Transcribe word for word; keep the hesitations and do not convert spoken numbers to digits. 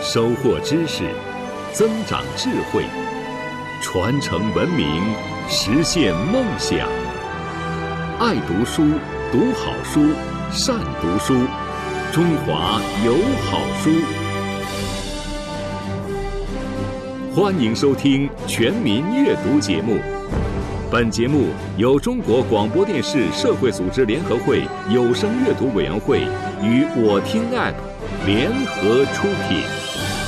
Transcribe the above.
收获知识，增长智慧，传承文明，实现梦想。爱读书，读好书，善读书，中华有好书。欢迎收听全民阅读节目。本节目由中国广播电视社会组织联合会有声阅读委员会与我听 App 联合出品。